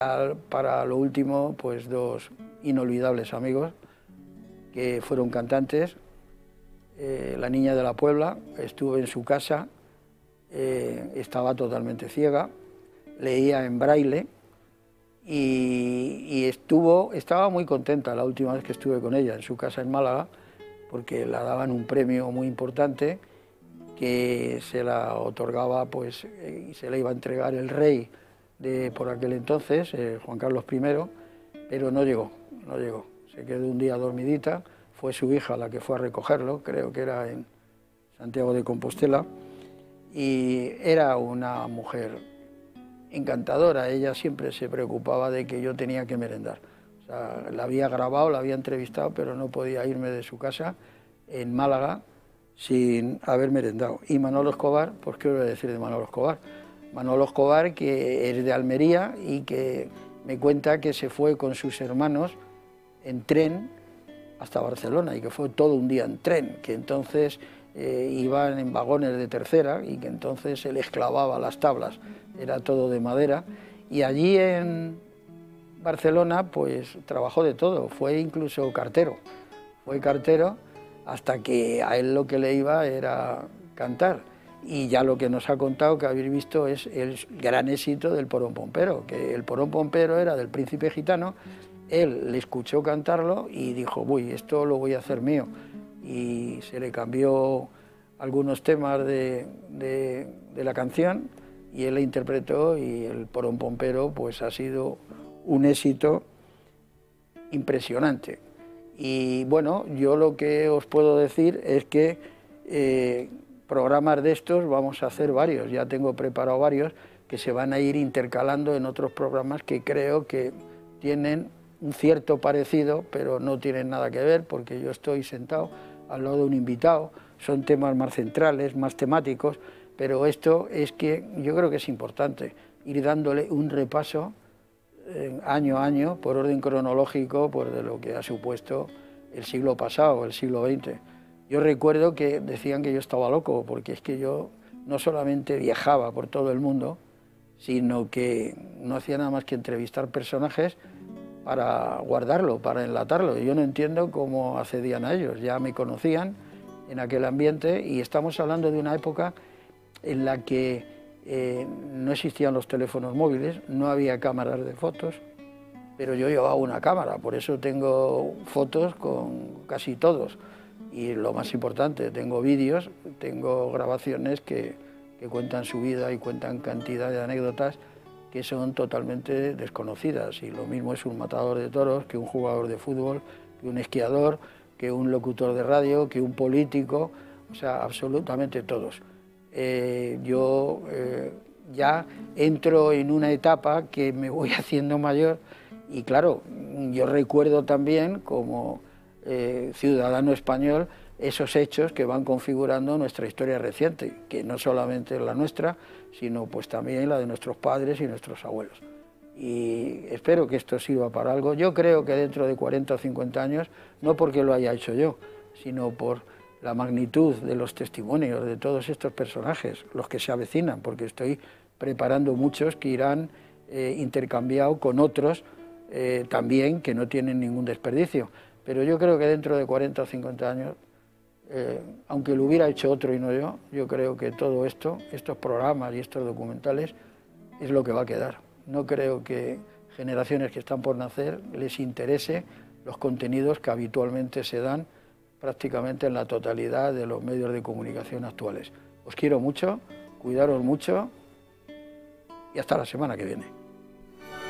Para lo último, pues dos inolvidables amigos que fueron cantantes. La niña de la Puebla, estuve en su casa, estaba totalmente ciega, leía en braille y estaba muy contenta la última vez que estuve con ella en su casa en Málaga, porque la daban un premio muy importante que se la otorgaba, pues, y se le iba a entregar el rey por aquel entonces, Juan Carlos I, pero no llegó, se quedó un día dormidita. Fue su hija la que fue a recogerlo, creo que era en Santiago de Compostela, y era una mujer encantadora. Ella siempre se preocupaba de que yo tenía que merendar. O sea, la había grabado, la había entrevistado, pero no podía irme de su casa en Málaga sin haber merendado. Y Manolo Escobar, pues qué voy a decir de Manolo Escobar. Manolo Escobar, que es de Almería y que me cuenta que se fue con sus hermanos en tren hasta Barcelona y que fue todo un día en tren, que entonces iban en vagones de tercera y que entonces se les clavaba las tablas, era todo de madera. Y allí en Barcelona pues trabajó de todo, fue incluso cartero, hasta que a él lo que le iba era cantar. Y ya lo que nos ha contado, que habéis visto, es el gran éxito del Porón Pompero, que el Porón Pompero era del Príncipe Gitano. Él le escuchó cantarlo y dijo, uy, esto lo voy a hacer mío. Y se le cambió algunos temas de la canción y él la interpretó, y el Porón Pompero pues ha sido un éxito impresionante. Y bueno, yo lo que os puedo decir es que programas de estos vamos a hacer varios, ya tengo preparado varios que se van a ir intercalando en otros programas que creo que tienen un cierto parecido, pero no tienen nada que ver, porque yo estoy sentado al lado de un invitado, son temas más centrales, más temáticos, pero esto es que yo creo que es importante ir dándole un repaso año a año, por orden cronológico, pues de lo que ha supuesto el siglo pasado, el siglo XX. Yo recuerdo que decían que yo estaba loco, porque es que yo no solamente viajaba por todo el mundo, sino que no hacía nada más que entrevistar personajes para guardarlo, para enlatarlo. Yo no entiendo cómo accedían a ellos, ya me conocían en aquel ambiente, y estamos hablando de una época en la que no existían los teléfonos móviles, no había cámaras de fotos, pero yo llevaba una cámara, por eso tengo fotos con casi todos. Y lo más importante, tengo vídeos, tengo grabaciones que cuentan su vida y cuentan cantidad de anécdotas que son totalmente desconocidas. Y lo mismo es un matador de toros, que un jugador de fútbol, que un esquiador, que un locutor de radio, que un político, o sea, absolutamente todos. Yo ya entro en una etapa que me voy haciendo mayor y claro, yo recuerdo también como ciudadano español esos hechos que van configurando nuestra historia reciente, que no solamente es la nuestra, sino pues también la de nuestros padres y nuestros abuelos. Y espero que esto sirva para algo. Yo creo que dentro de 40 o 50 años, no porque lo haya hecho yo, sino por la magnitud de los testimonios de todos estos personajes, los que se avecinan, porque estoy preparando muchos que irán intercambiados con otros también que no tienen ningún desperdicio. Pero yo creo que dentro de 40 o 50 años, aunque lo hubiera hecho otro y no yo creo que todo esto, estos programas y estos documentales, es lo que va a quedar. No creo que generaciones que están por nacer les interese los contenidos que habitualmente se dan prácticamente en la totalidad de los medios de comunicación actuales. Os quiero mucho, cuidaros mucho y hasta la semana que viene.